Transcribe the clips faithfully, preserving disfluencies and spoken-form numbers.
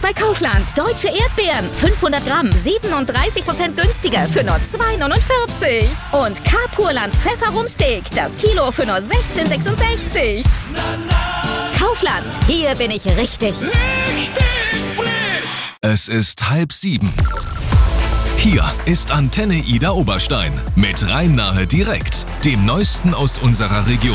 bei Kaufland. Deutsche Erdbeeren. fünfhundert Gramm. siebenunddreißig Prozent günstiger für nur zwei neunundvierzig. Und K-Purland Pfefferumsteak. Das Kilo für nur sechzehn sechsundsechzig. Kaufland. Hier bin ich richtig. Richtig frisch. Es ist halb sieben. Hier ist Antenne Ida Oberstein mit Rhein-Nahe direkt, dem Neuesten aus unserer Region.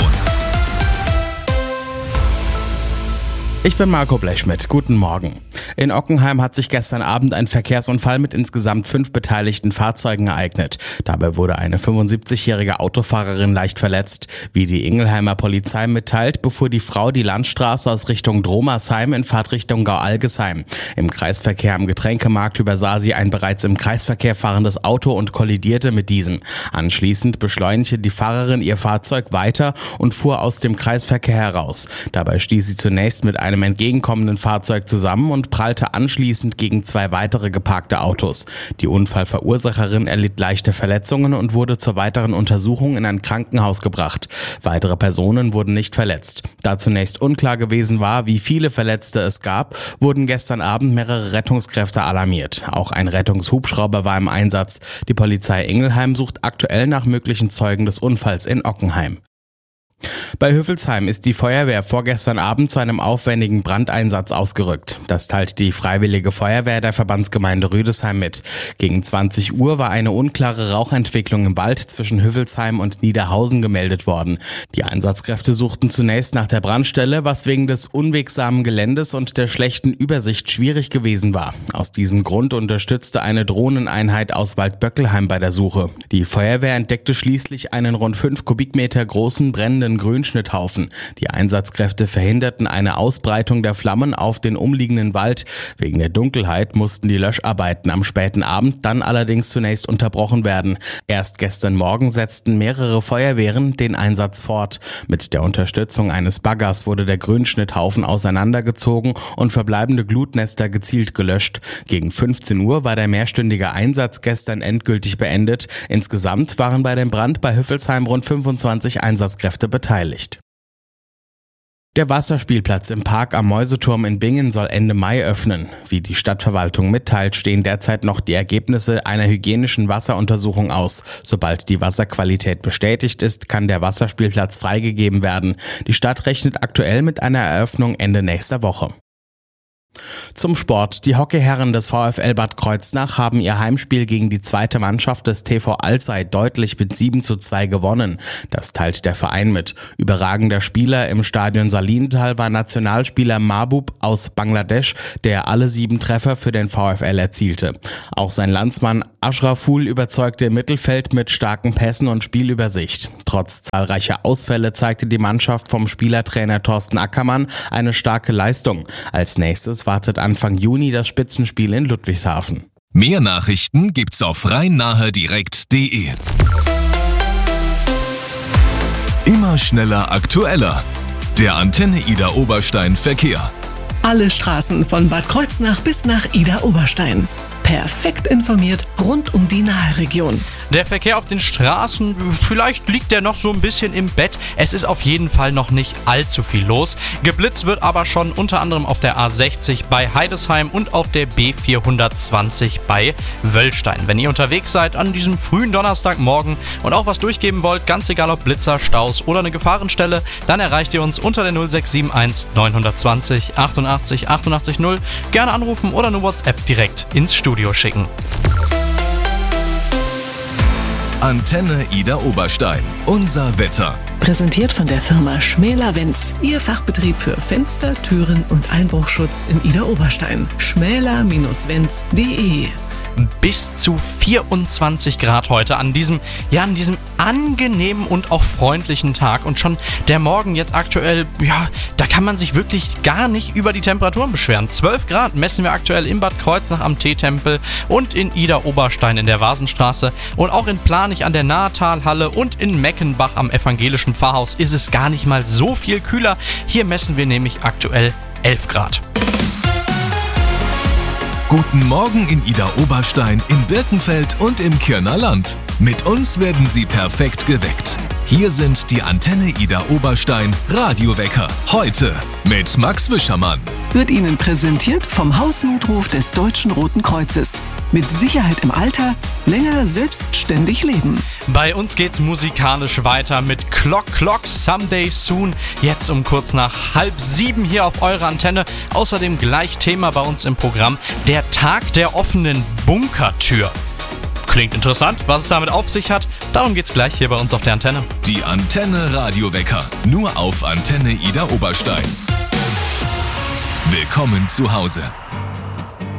Ich bin Marco Blechschmidt. Guten Morgen. In Ockenheim hat sich gestern Abend ein Verkehrsunfall mit insgesamt fünf beteiligten Fahrzeugen ereignet. Dabei wurde eine fünfundsiebzigjährige Autofahrerin leicht verletzt. Wie die Ingelheimer Polizei mitteilt, befuhr die Frau die Landstraße aus Richtung Dromersheim in Fahrtrichtung Gau-Algesheim. Im Kreisverkehr am Getränkemarkt übersah sie ein bereits im Kreisverkehr fahrendes Auto und kollidierte mit diesem. Anschließend beschleunigte die Fahrerin ihr Fahrzeug weiter und fuhr aus dem Kreisverkehr heraus. Dabei stieß sie zunächst mit einem entgegenkommenden Fahrzeug zusammen und prallte anschließend gegen zwei weitere geparkte Autos. Die Unfallverursacherin erlitt leichte Verletzungen und wurde zur weiteren Untersuchung in ein Krankenhaus gebracht. Weitere Personen wurden nicht verletzt. Da zunächst unklar gewesen war, wie viele Verletzte es gab, wurden gestern Abend mehrere Rettungskräfte alarmiert. Auch ein Rettungshubschrauber war im Einsatz. Die Polizei Ingelheim sucht aktuell nach möglichen Zeugen des Unfalls in Ockenheim. Bei Hüffelsheim ist die Feuerwehr vorgestern Abend zu einem aufwendigen Brandeinsatz ausgerückt. Das teilt die Freiwillige Feuerwehr der Verbandsgemeinde Rüdesheim mit. Gegen zwanzig Uhr war eine unklare Rauchentwicklung im Wald zwischen Hüffelsheim und Niederhausen gemeldet worden. Die Einsatzkräfte suchten zunächst nach der Brandstelle, was wegen des unwegsamen Geländes und der schlechten Übersicht schwierig gewesen war. Aus diesem Grund unterstützte eine Drohneneinheit aus Waldböckelheim bei der Suche. Die Feuerwehr entdeckte schließlich einen rund fünf Kubikmeter großen brennenden Grünschnitthaufen. Die Einsatzkräfte verhinderten eine Ausbreitung der Flammen auf den umliegenden Wald. Wegen der Dunkelheit mussten die Löscharbeiten am späten Abend dann allerdings zunächst unterbrochen werden. Erst gestern Morgen setzten mehrere Feuerwehren den Einsatz fort. Mit der Unterstützung eines Baggers wurde der Grünschnitthaufen auseinandergezogen und verbleibende Glutnester gezielt gelöscht. Gegen fünfzehn Uhr war der mehrstündige Einsatz gestern endgültig beendet. Insgesamt waren bei dem Brand bei Hüffelsheim rund fünfundzwanzig Einsatzkräfte beteiligt. Der Wasserspielplatz im Park am Mäuseturm in Bingen soll Ende Mai öffnen. Wie die Stadtverwaltung mitteilt, stehen derzeit noch die Ergebnisse einer hygienischen Wasseruntersuchung aus. Sobald die Wasserqualität bestätigt ist, kann der Wasserspielplatz freigegeben werden. Die Stadt rechnet aktuell mit einer Eröffnung Ende nächster Woche. Zum Sport. Die Hockeyherren des VfL Bad Kreuznach haben ihr Heimspiel gegen die zweite Mannschaft des T V Alzey deutlich mit sieben zu zwei gewonnen. Das teilt der Verein mit. Überragender Spieler im Stadion Salinental war Nationalspieler Mahbub aus Bangladesch, der alle sieben Treffer für den VfL erzielte. Auch sein Landsmann Ashraful überzeugte im Mittelfeld mit starken Pässen und Spielübersicht. Trotz zahlreicher Ausfälle zeigte die Mannschaft vom Spielertrainer Thorsten Ackermann eine starke Leistung. Als nächstes wartet Anfang Juni das Spitzenspiel in Ludwigshafen. Mehr Nachrichten gibt's auf rhein-nahe direkt punkt de. Immer schneller, aktueller. Der Antenne Ida Oberstein Verkehr. Alle Straßen von Bad Kreuznach bis nach Ida Oberstein. Perfekt informiert rund um die Nahe-Region. Der Verkehr auf den Straßen, vielleicht liegt der noch so ein bisschen im Bett. Es ist auf jeden Fall noch nicht allzu viel los. Geblitzt wird aber schon unter anderem auf der A sechzig bei Heidesheim und auf der B vierhundertzwanzig bei Wöllstein. Wenn ihr unterwegs seid an diesem frühen Donnerstagmorgen und auch was durchgeben wollt, ganz egal ob Blitzer, Staus oder eine Gefahrenstelle, dann erreicht ihr uns unter der null sechs sieben eins neun zwei null achtundachtzig achtundachtzig null. Gerne anrufen oder eine WhatsApp direkt ins Studio schicken. Antenne Ida Oberstein. Unser Wetter. Präsentiert von der Firma Schmäler-Wenz. Ihr Fachbetrieb für Fenster, Türen und Einbruchschutz in Ida Oberstein. schmäler Bindestrich wenz punkt de. Bis zu vierundzwanzig Grad heute an diesem, ja, an diesem angenehmen und auch freundlichen Tag. Und schon der Morgen jetzt aktuell, ja, da kann man sich wirklich gar nicht über die Temperaturen beschweren. zwölf Grad messen wir aktuell in Bad Kreuznach am Teetempel und in Ida Oberstein in der Vasenstraße. Und auch in Planich an der Nahetalhalle und in Meckenbach am Evangelischen Pfarrhaus ist es gar nicht mal so viel kühler. Hier messen wir nämlich aktuell elf Grad. Guten Morgen in Ida Oberstein, in Birkenfeld und im Kirner Land. Mit uns werden Sie perfekt geweckt. Hier sind die Antenne Ida Oberstein Radiowecker. Heute mit Max Wischermann. Wird Ihnen präsentiert vom Hausnotruf des Deutschen Roten Kreuzes. Mit Sicherheit im Alter, länger selbstständig leben. Bei uns geht's musikalisch weiter mit Clock Clock Someday Soon. Jetzt um kurz nach halb sieben hier auf eurer Antenne. Außerdem gleich Thema bei uns im Programm: der Tag der offenen Bunkertür. Klingt interessant, was es damit auf sich hat. Darum geht's gleich hier bei uns auf der Antenne. Die Antenne Radiowecker. Nur auf Antenne Ida Oberstein. Willkommen zu Hause.